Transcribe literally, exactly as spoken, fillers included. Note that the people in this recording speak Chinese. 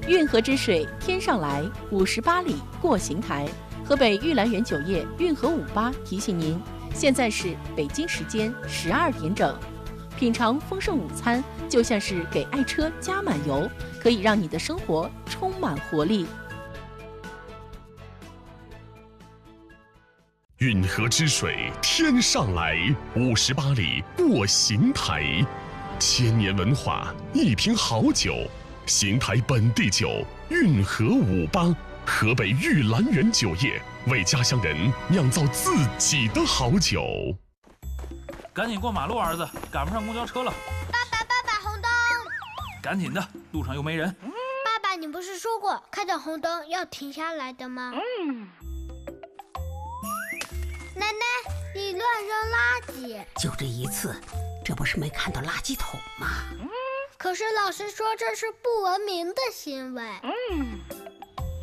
运河之水天上来，五十八里过邢台。河北玉兰园酒业运河五八提醒您，现在是北京时间十二点整。品尝丰盛午餐，就像是给爱车加满油，可以让你的生活充满活力。 运河之水天上来，五十八里过邢台。千年文化，一瓶好酒，邢台本地酒，运河五八，河北玉兰园酒业为家乡人酿造自己的好酒。 赶紧过马路，儿子，赶不上公交车了。 爸爸，爸爸，红灯！ 赶紧的，路上又没人。 爸爸，你不是说过看到红灯要停下来的吗？嗯。奶奶，你乱扔垃圾。 就这一次，这不是没看到垃圾桶吗？ 可是老师说这是不文明的行为。嗯。